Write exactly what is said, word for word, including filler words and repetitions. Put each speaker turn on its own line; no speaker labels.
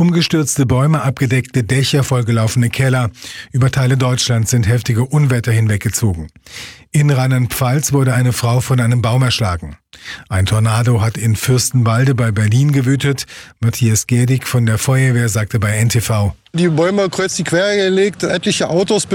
Umgestürzte Bäume, abgedeckte Dächer, vollgelaufene Keller. Über Teile Deutschlands sind heftige Unwetter hinweggezogen. In Rheinland-Pfalz wurde eine Frau von einem Baum erschlagen. Ein Tornado hat in Fürstenwalde bei Berlin gewütet. Matthias Gerdig von der Feuerwehr sagte bei N T V:
Die Bäume kreuz die quer gelegt, etliche Autos